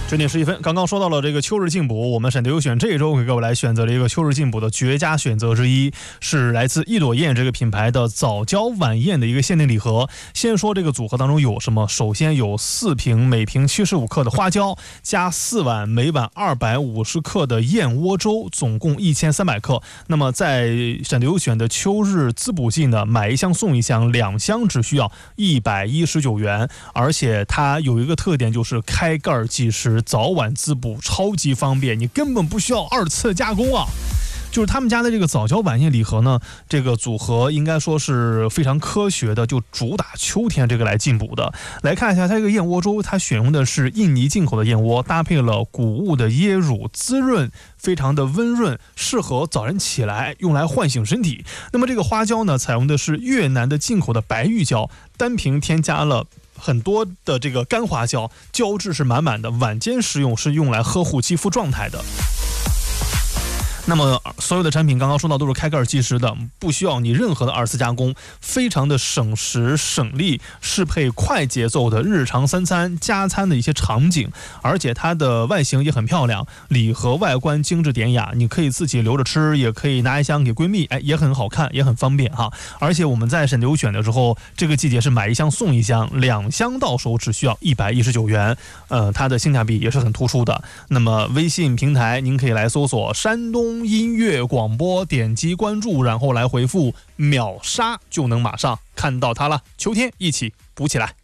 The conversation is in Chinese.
9:11，刚刚说到了这个秋日进补，我们沈德优选这一周给各位来选择了一个秋日进补的绝佳选择之一，是来自一朵燕这个品牌的早交晚宴的一个限定礼盒。先说这个组合当中有什么，首先有4瓶每瓶75克的花椒，加4碗每碗250克的燕窝粥，总共1300克。那么在沈德优选的秋日滋补季呢，买一箱送一箱，2箱只需要119元，而且它有一个特点就是开盖即食，早晚滋补超级方便，你根本不需要2次加工啊。就是他们家的这个早交晚宴礼盒呢，这个组合应该说是非常科学的，就主打秋天这个来进补的。来看一下它这个燕窝粥，它选用的是印尼进口的燕窝，搭配了谷物的椰乳，滋润，非常的温润，适合早晨起来用来唤醒身体。那么这个花椒呢，采用的是越南的进口的白玉椒，单瓶添加了很多的这个干花椒，胶质是满满的，晚间食用是用来呵护肌肤状态的。那么所有的产品刚刚说到都是开盖即食的，不需要你任何的2次加工，非常的省时省力，适配快节奏的日常3餐加餐的一些场景。而且它的外形也很漂亮，礼盒外观精致典雅，你可以自己留着吃，也可以拿一箱给闺蜜，也很好看，也很方便哈。而且我们在沈德优选的时候，这个季节是买一箱送一箱，2箱到手只需要119元，它的性价比也是很突出的。那么微信平台您可以来搜索山东音乐广播，点击关注，然后来回复秒杀就能马上看到它了。秋天一起补起来。